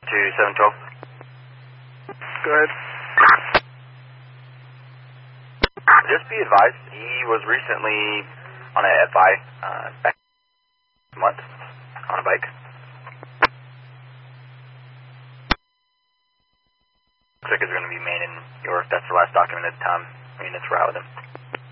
712. Go ahead. Just be advised, he was recently on a FI back month on a bike. Looks like it's going to be Maine and York. That's the last documented time. I mean, it's for out with him.